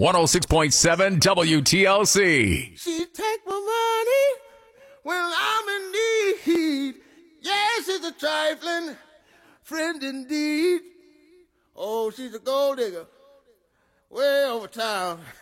106.7 WTLC. She take my money when I'm in need. Yes, she's a trifling friend indeed. Oh, she's a gold digger way over town.